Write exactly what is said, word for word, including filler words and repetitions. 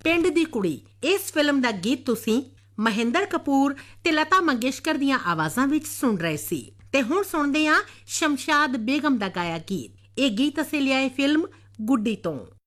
ਪਿੰਡ ਦੀ ਕੁੜੀ। ਇਸ ਫਿਲਮ ਦਾ ਗੀਤ ਤੁਸੀਂ ਮਹਿੰਦਰ ਕਪੂਰ ਤੇ ਲਤਾ ਮੰਗੇਸ਼ਕਰ ਦੀਆਂ ਆਵਾਜ਼ਾਂ ਵਿੱਚ ਸੁਣ ਰਹੇ ਸੀ ਤੇ ਹੁਣ ਸੁਣਦੇ ਹਾਂ ਸ਼ਮਸ਼ਾਦ ਬੇਗਮ ਦਾ ਗਾਇਆ ਗੀਤ। ਇਹ ਗੀਤ ਅਸੀਂ ਲਿਆਏ ਫਿਲਮ ਗੁੱਡੀ ਤੋਂ।